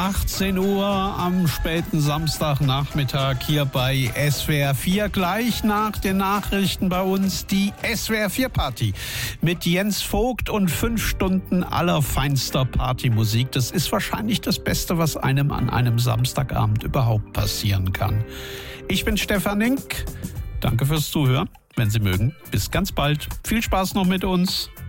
18 Uhr am späten Samstagnachmittag hier bei SWR 4. Gleich nach den Nachrichten bei uns die SWR 4 Party mit Jens Vogt und 5 Stunden allerfeinster Partymusik. Das ist wahrscheinlich das Beste, was einem an einem Samstagabend überhaupt passieren kann. Ich bin Stefan Link. Danke fürs Zuhören. Wenn Sie mögen, bis ganz bald. Viel Spaß noch mit uns.